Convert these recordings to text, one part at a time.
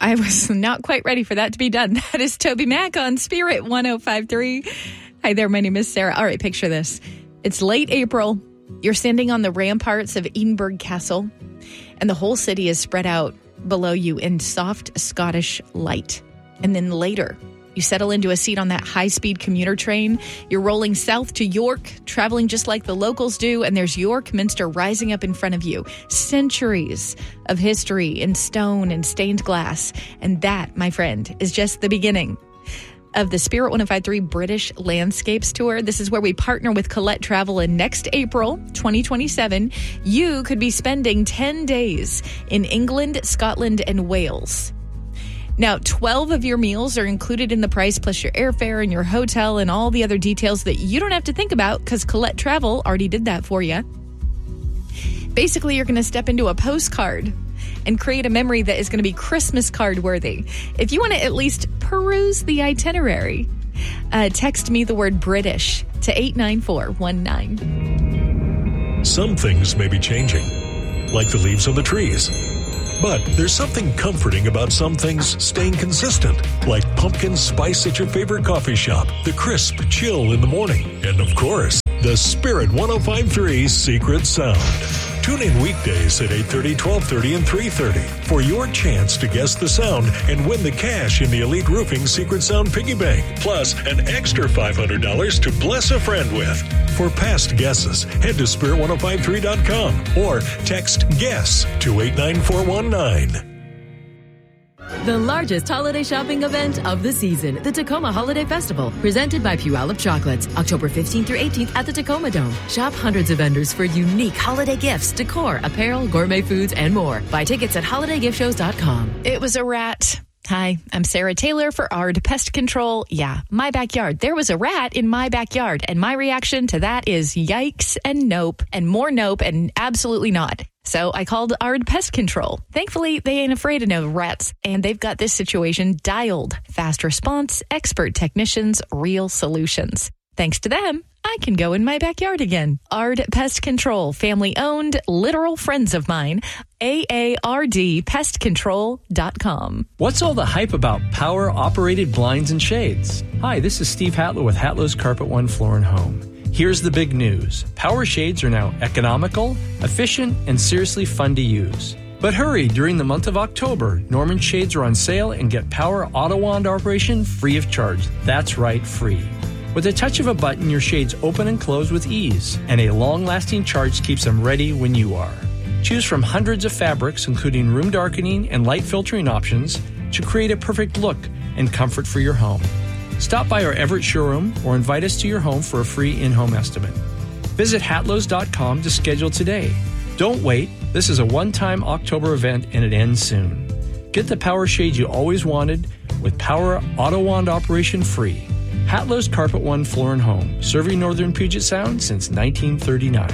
I was not quite ready for that to be done. That is Toby Mac on Spirit 105.3. Hi there, my name is Sarah. All right, picture this. It's late April. You're standing on the ramparts of Edinburgh Castle, and the whole city is spread out below you in soft Scottish light. And then later, you settle into a seat on that high-speed commuter train. You're rolling south to York, traveling just like the locals do, and there's York Minster rising up in front of you. Centuries of history in stone and stained glass. And that, my friend, is just the beginning of the Spirit 105.3 British Landscapes Tour. This is where we partner with Colette Travel, and next April 2027, you could be spending 10 days in England, Scotland, and Wales. Now, 12 of your meals are included in the price, plus your airfare and your hotel and all the other details that you don't have to think about because Colette Travel already did that for you. Basically, you're going to step into a postcard and create a memory that is going to be Christmas card worthy. If you want to at least peruse the itinerary, text me the word British to 89419. Some things may be changing, like the leaves on the trees. But there's something comforting about some things staying consistent, like pumpkin spice at your favorite coffee shop, the crisp chill in the morning, and of course, the Spirit 105.3 Secret Sound. Tune in weekdays at 8:30, 12:30, and 3:30 for your chance to guess the sound and win the cash in the Elite Roofing Secret Sound Piggy Bank, plus an extra $500 to bless a friend with. For past guesses, head to spirit1053.com or text GUESS to 89419. The largest holiday shopping event of the season, the Tacoma Holiday Festival, presented by Puyallup Chocolates, October 15th through 18th at the Tacoma Dome. Shop hundreds of vendors for unique holiday gifts, decor, apparel, gourmet foods, and more. Buy tickets at holidaygiftShows.com. It was a rat. Hi, I'm Sarah Taylor for ARD Pest Control. Yeah, my backyard. There was a rat in my backyard, and my reaction to that is yikes and nope, and more nope and absolutely not. So I called ARD Pest Control. Thankfully, they ain't afraid of no rats, and they've got this situation dialed. Fast response, expert technicians, real solutions. Thanks to them, I can go in my backyard again. ARD Pest Control, family-owned, literal friends of mine. AARDPestControl.com. What's all the hype about power-operated blinds and shades? Hi, this is Steve Hatlow with Hatlow's Carpet One Floor and Home. Here's the big news. Power shades are now economical, efficient, and seriously fun to use. But hurry, during the month of October, Norman Shades are on sale and get power auto wand operation free of charge. That's right, free. With a touch of a button, your shades open and close with ease, and a long-lasting charge keeps them ready when you are. Choose from hundreds of fabrics, including room darkening and light filtering options, to create a perfect look and comfort for your home. Stop by our Everett showroom or invite us to your home for a free in-home estimate. Visit Hatlows.com to schedule today. Don't wait. This is a one-time October event and it ends soon. Get the power shade you always wanted with power auto wand operation free. Hatlow's Carpet One Floor and Home, serving northern Puget Sound since 1939.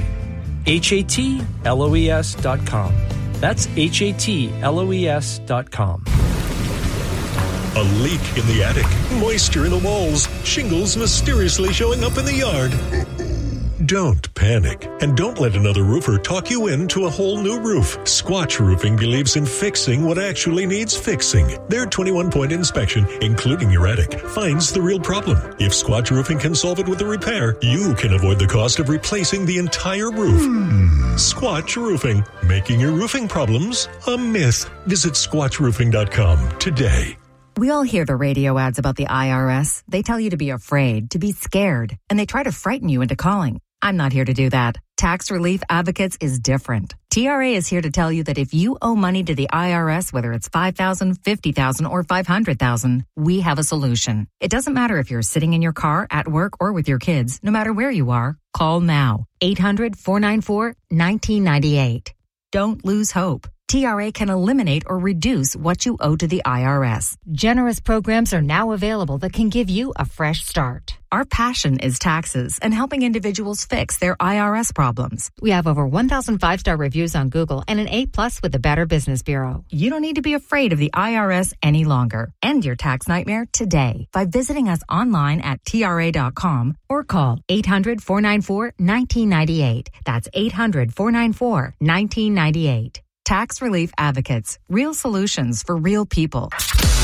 HATLOES.com. That's HATLOES.com. A leak in the attic, moisture in the walls, shingles mysteriously showing up in the yard. Don't panic, and don't let another roofer talk you into a whole new roof. Squatch Roofing believes in fixing what actually needs fixing. Their 21-point inspection, including your attic, finds the real problem. If Squatch Roofing can solve it with a repair, you can avoid the cost of replacing the entire roof. Squatch Roofing, making your roofing problems a myth. Visit squatchroofing.com today. We all hear the radio ads about the IRS. They tell you to be afraid, to be scared, and they try to frighten you into calling. I'm not here to do that. Tax Relief Advocates is different. TRA is here to tell you that if you owe money to the IRS, whether it's $5,000, $50,000, or $500,000, we have a solution. It doesn't matter if you're sitting in your car, at work, or with your kids. No matter where you are, call now. 800-494-1998. Don't lose hope. TRA can eliminate or reduce what you owe to the IRS. Generous programs are now available that can give you a fresh start. Our passion is taxes and helping individuals fix their IRS problems. We have over 1,000 5-star reviews on Google and an A+ with the Better Business Bureau. You don't need to be afraid of the IRS any longer. End your tax nightmare today by visiting us online at TRA.com or call 800-494-1998. That's 800-494-1998. Tax Relief Advocates, real solutions for real people.